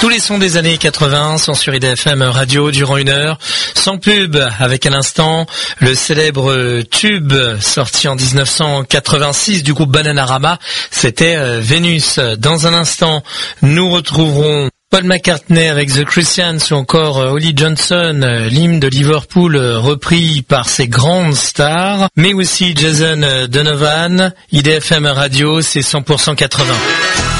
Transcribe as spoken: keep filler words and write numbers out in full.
Tous les sons des années quatre-vingts sont sur I D F M Radio durant une heure, sans pub, avec à l'instant le célèbre tube sorti en dix-neuf cent quatre-vingt-six du groupe Bananarama, c'était euh, Vénus. Dans un instant, nous retrouverons Paul McCartney avec The Christians ou encore Holly Johnson, l'hymne de Liverpool repris par ses grandes stars, mais aussi Jason Donovan. I D F M Radio, c'est cent pour cent quatre-vingts.